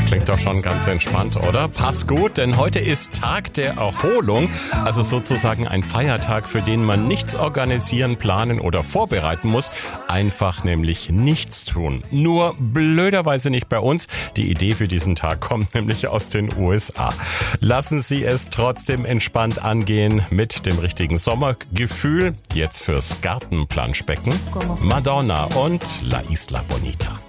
Klingt doch schon ganz entspannt, oder? Passt gut, denn heute ist Tag der Erholung, also sozusagen ein Feiertag, für den man nichts organisieren, planen oder vorbereiten muss. Einfach nämlich nichts tun. Nur blöderweise nicht bei uns. Die Idee für diesen Tag kommt nämlich aus den USA. Lassen Sie es trotzdem entspannt angehen mit dem richtigen Sommergefühl. Jetzt fürs Gartenplanschbecken Madonna und La Isla Bonita.